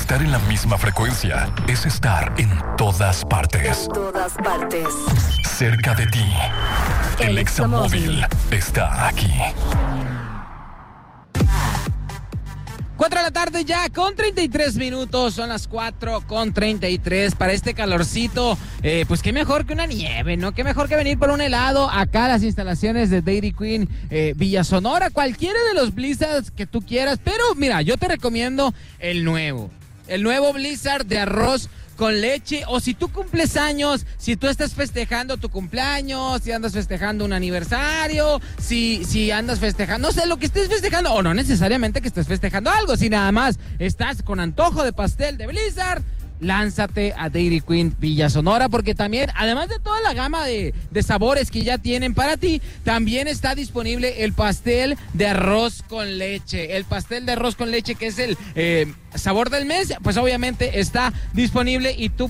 Estar en la misma frecuencia es estar en todas partes. En todas partes. Cerca de ti. El Examóvil está aquí. 4 de la tarde ya con 33 minutos, son las 4:33 para este calorcito. Pues qué mejor que una nieve, ¿no? Qué mejor que venir por un helado acá a las instalaciones de Dairy Queen Villa Sonora, cualquiera de los Blizzards que tú quieras. Pero mira, yo te recomiendo el nuevo Blizzard de arroz con leche, o si tú cumples años, si tú estás festejando tu cumpleaños, si andas festejando un aniversario, si andas festejando, no sé, lo que estés festejando, o no necesariamente que estés festejando algo, si nada más estás con antojo de pastel de Blizzard, lánzate a Dairy Queen Villa Sonora, porque también, además de toda la gama de sabores que ya tienen para ti, también está disponible el pastel de arroz con leche. El pastel de arroz con leche, que es el sabor del mes, pues obviamente está disponible y tú